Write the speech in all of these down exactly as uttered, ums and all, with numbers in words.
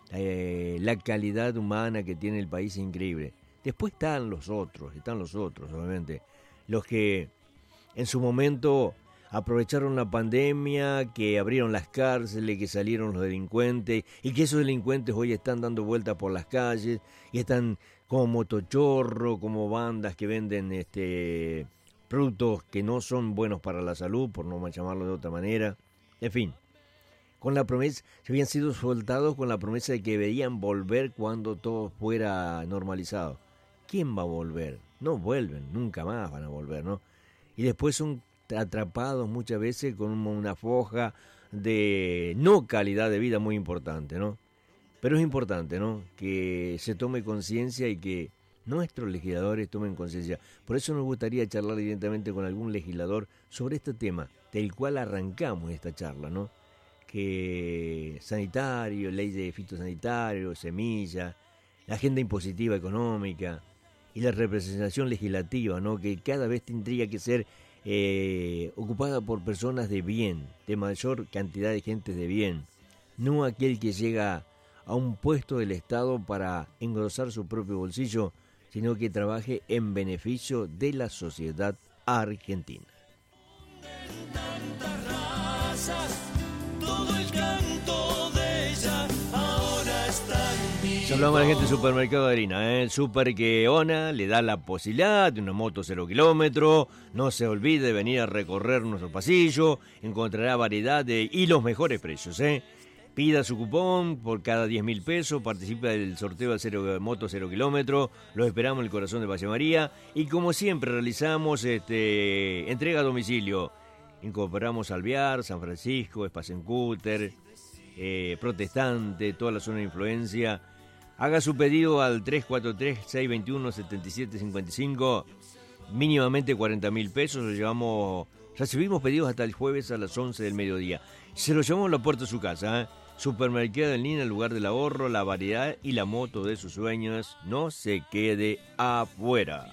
eh, la calidad humana que tiene el país es increíble. Después están los otros, están los otros, obviamente, los que en su momento aprovecharon la pandemia, que abrieron las cárceles, que salieron los delincuentes y que esos delincuentes hoy están dando vueltas por las calles y están como motochorro, como bandas que venden este productos que no son buenos para la salud, por no llamarlo de otra manera. En fin, con la promesa, se habían sido soltados con la promesa de que deberían volver cuando todo fuera normalizado. ¿Quién va a volver? No vuelven, nunca más van a volver, ¿no? Y después son atrapados muchas veces con una foja de no calidad de vida muy importante, ¿no? Pero es importante, ¿no?, que se tome conciencia y que nuestros legisladores tomen conciencia. Por eso nos gustaría charlar directamente con algún legislador sobre este tema, del cual arrancamos esta charla, ¿no? Que sanitario, ley de fitosanitario, semilla, la agenda impositiva económica y la representación legislativa, ¿no?, que cada vez tendría que ser eh, ocupada por personas de bien, de mayor cantidad de gente de bien, no aquel que llega a un puesto del Estado para engrosar su propio bolsillo, sino que trabaje en beneficio de la sociedad argentina. Ya hablamos de la gente del supermercado de harina, ¿eh? El super que ONA le da la posibilidad de una moto cero kilómetros. No se olvide de venir a recorrer nuestro pasillo, encontrará variedad de, y los mejores precios, ¿eh? Pida su cupón por cada diez mil pesos, participa del sorteo de cero, moto cero kilómetros, los esperamos en el corazón de Valle María y como siempre realizamos este, entrega a domicilio. Incorporamos Alvear, San Francisco, Espacencúter, eh, Protestante, toda la zona de influencia. Haga su pedido al tres cuatro tres, seis dos uno, siete siete cinco cinco, mínimamente cuarenta mil pesos, lo llevamos, recibimos pedidos hasta el jueves a las once del mediodía. Se lo llevamos a la puerta de su casa, ¿eh? Supermercado en línea, el lugar del ahorro, la variedad y la moto de sus sueños. No se quede afuera.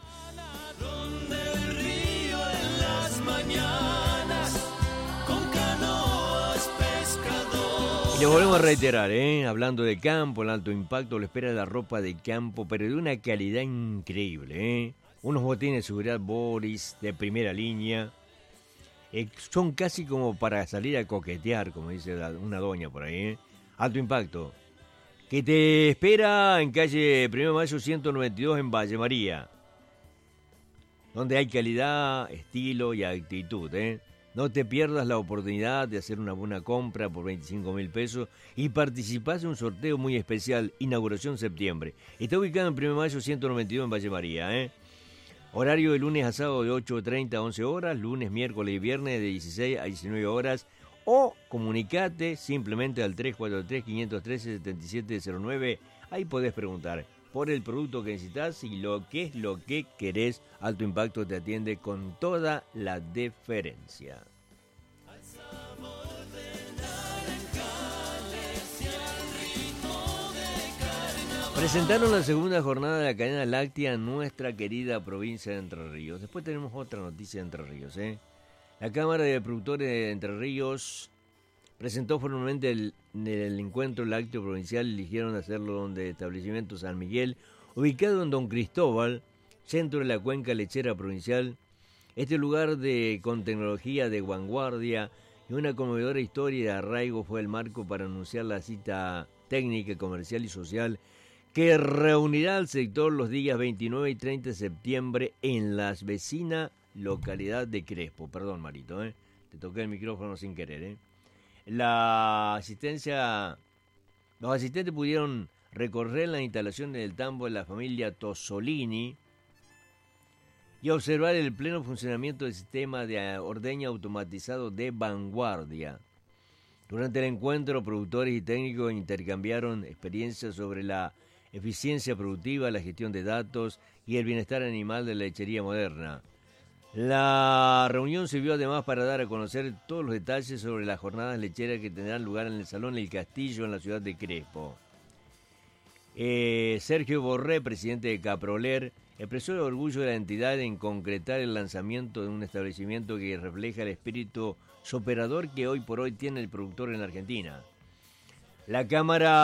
Y le volvemos a reiterar, ¿eh? Hablando de campo, el alto impacto, lo espera la ropa de campo, pero de una calidad increíble, ¿eh? Unos botines de seguridad Boris de primera línea. Eh, son casi como para salir a coquetear, como dice una doña por ahí, ¿eh? Alto impacto, que te espera en calle primero de mayo ciento noventa y dos en Valle María, donde hay calidad, estilo y actitud, ¿eh? No te pierdas la oportunidad de hacer una buena compra por veinticinco mil pesos y participás en un sorteo muy especial, inauguración septiembre. Está ubicado en primero de mayo ciento noventa y dos en Valle María, ¿eh? Horario de lunes a sábado de ocho treinta a once horas, lunes, miércoles y viernes de dieciséis a diecinueve horas. O comunicate simplemente al tres cuatro tres, cinco uno tres, siete siete cero nueve. Ahí podés preguntar por el producto que necesitas y lo que es lo que querés. Alto Impacto te atiende con toda la deferencia. Presentaron la segunda jornada de la cadena láctea en nuestra querida provincia de Entre Ríos. Después tenemos otra noticia de Entre Ríos, ¿eh? La Cámara de Productores de Entre Ríos presentó formalmente el, el encuentro lácteo provincial. Eligieron hacerlo donde establecimiento San Miguel, ubicado en Don Cristóbal, centro de la cuenca lechera provincial. Este lugar de, con tecnología de vanguardia y una conmovedora historia de arraigo fue el marco para anunciar la cita técnica, comercial y social que reunirá al sector los días veintinueve y treinta de septiembre en la vecina localidad de Crespo. Perdón, Marito, ¿eh? Te toqué el micrófono sin querer, ¿eh? La asistencia, los asistentes pudieron recorrer las instalaciones del tambo de la familia Tosolini y observar el pleno funcionamiento del sistema de ordeña automatizado de vanguardia. Durante el encuentro, productores y técnicos intercambiaron experiencias sobre la eficiencia productiva, la gestión de datos y el bienestar animal de la lechería moderna. La reunión sirvió además para dar a conocer todos los detalles sobre las jornadas lecheras que tendrán lugar en el Salón El Castillo en la ciudad de Crespo. Eh, Sergio Borré, presidente de Caproler, expresó el orgullo de la entidad en concretar el lanzamiento de un establecimiento que refleja el espíritu superador que hoy por hoy tiene el productor en Argentina. La Cámara